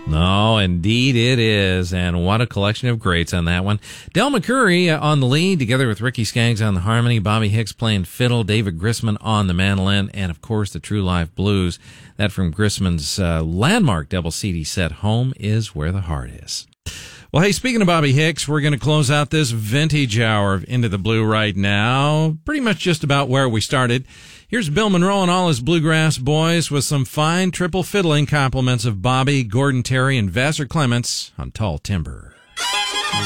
No, indeed it is. And what a collection of greats on that one. Del McCoury on the lead, together with Ricky Skaggs on the harmony, Bobby Hicks playing fiddle, David Grisman on the mandolin, and of course the True Life Blues. That from Grisman's landmark double CD set, Home is Where the Heart Is. Well, hey, speaking of Bobby Hicks, we're going to close out this vintage hour of Into the Blue right now. Pretty much just about where we started. Here's Bill Monroe and all his bluegrass boys with some fine triple fiddling compliments of Bobby, Gordon Terry, and Vassar Clements on Tall Timber.